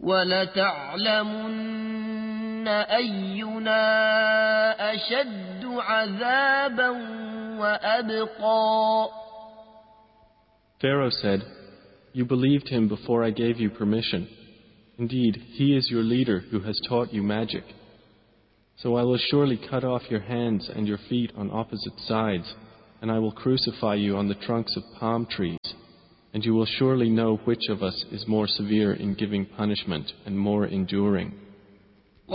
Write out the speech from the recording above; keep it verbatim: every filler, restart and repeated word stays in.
وَلَتَعْلَمُنَّ أَيُّنَا أَشَدُّ عَذَابًا وَأَبْقَى. Pharaoh said, "You believed him before I gave you permission. Indeed, he is your leader who has taught you magic. So I will surely cut off your hands and your feet on opposite sides, and I will crucify you on the trunks of palm trees, and you will surely know which of us is more severe in giving punishment and more enduring."